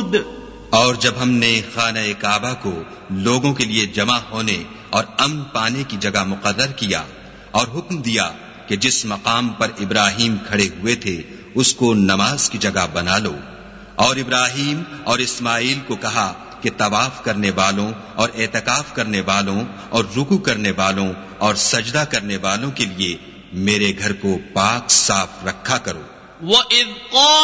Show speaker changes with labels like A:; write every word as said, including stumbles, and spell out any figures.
A: السجود
B: और जब हमने खाना काबा को लोगों के लिए जमा होने और अमन पाने की जगह मुकर्रर किया और हुक्म दिया कि जिस मकाम पर इब्राहिम खड़े हुए थे उसको नमाज की जगह बना लो, और इब्राहिम और इस्माइल को कहा कि तवाफ करने वालों और एतकाफ करने वालों और रुकू करने वालों और सजदा करने वालों के लिए मेरे घर को पाक साफ रखा करो।